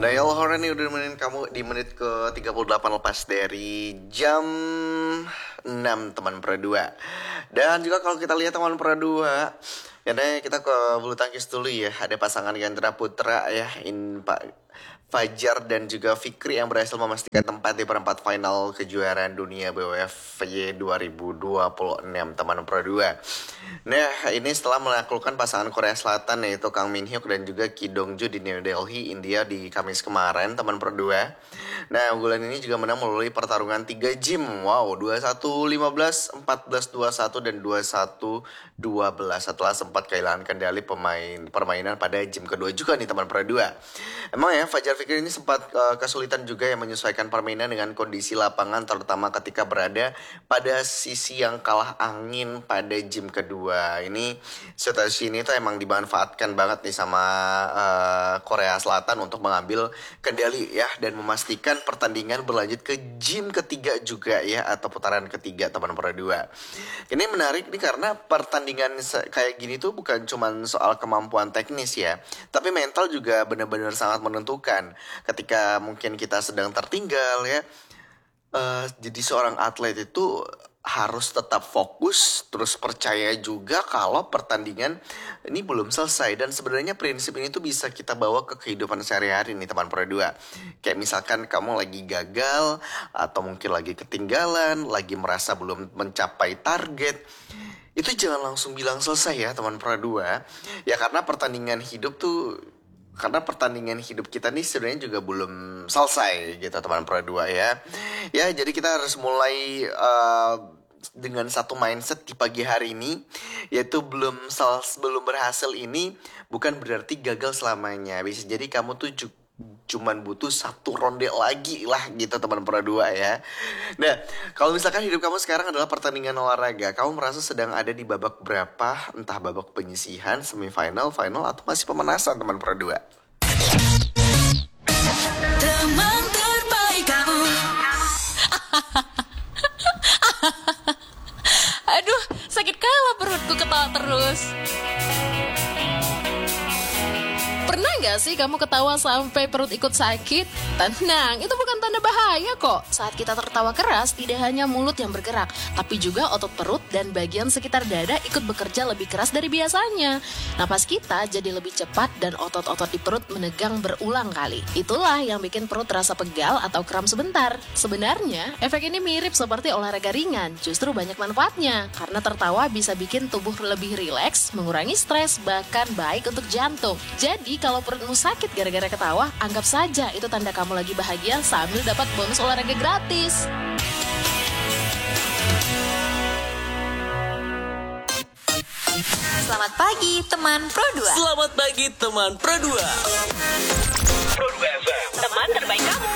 Dial Horror ini udah nemenin kamu di menit ke 38 lepas dari jam 6 teman Pro 2. Dan juga kalau kita lihat teman Pro 2, ya deh kita ke bulu tangkis dulu ya. Ada pasangan ganda putra ya, Pak Fajar dan juga Fikri yang berhasil memastikan tempat di perempat final kejuaraan dunia BWF 2026 teman Pro 2. Nah, ini setelah menaklukkan pasangan Korea Selatan yaitu Kang Min Hyuk dan juga Ki Dong Joo di New Delhi, India di Kamis kemarin teman Pro 2. Nah, unggulan ini juga menang melalui pertarungan 3 game. Wow, 21-15, 14-21 dan 21-12 setelah sempat kehilangan kendali permainan pada game kedua juga nih teman Pro 2. Emang ya Fajar Fikri ini sempat kesulitan juga yang menyesuaikan permainan dengan kondisi lapangan, terutama ketika berada pada sisi yang kalah angin pada game kedua. Ini situasi ini tuh emang dimanfaatkan banget nih sama Korea Selatan untuk mengambil kendali ya dan memastikan pertandingan berlanjut ke game ketiga juga ya, atau putaran ketiga teman Pro 2. Ini menarik nih karena pertandingan kayak gini tuh bukan cuma soal kemampuan teknis ya, tapi mental juga benar-benar sangat menentukan. Ketika mungkin kita sedang tertinggal ya, jadi seorang atlet itu harus tetap fokus, terus percaya juga kalau pertandingan ini belum selesai. Dan sebenarnya prinsip ini tuh bisa kita bawa ke kehidupan sehari-hari nih teman Pro 2. Kayak misalkan kamu lagi gagal, atau mungkin lagi ketinggalan, lagi merasa belum mencapai target, itu jangan langsung bilang selesai ya teman Pro 2. Ya karena pertandingan hidup kita nih sebenarnya juga belum selesai gitu teman Pro 2 ya. Ya jadi kita harus mulai dengan satu mindset di pagi hari ini, yaitu belum berhasil ini bukan berarti gagal selamanya. Bisa jadi kamu tuh cuman butuh satu ronde lagi lah gitu teman Pro 2 ya. Nah, kalau misalkan hidup kamu sekarang adalah pertandingan olahraga, kamu merasa sedang ada di babak berapa? Entah babak penyisihan, semifinal, final, atau masih pemanasan teman Pro 2? Teman terbaik kamu. Aduh, sakit kalah perutku ketawa terus. Pernah gak sih kamu ketawa sampai perut ikut sakit? Tenang, itu bukan tanda bahaya kok. Saat kita tertawa keras, tidak hanya mulut yang bergerak, tapi juga otot perut dan bagian sekitar dada ikut bekerja lebih keras dari biasanya. Napas kita jadi lebih cepat dan otot-otot di perut menegang berulang kali. Itulah yang bikin perut terasa pegal atau kram sebentar. Sebenarnya, efek ini mirip seperti olahraga ringan, justru banyak manfaatnya. Karena tertawa bisa bikin tubuh lebih rileks, mengurangi stres, bahkan baik untuk jantung. Jadi, kalau perutmu sakit gara-gara ketawa, anggap saja itu tanda kamu lagi bahagia sambil dapat bonus olahraga gratis. Selamat pagi teman Pro 2. Selamat pagi teman Pro 2. Teman terbaik kamu.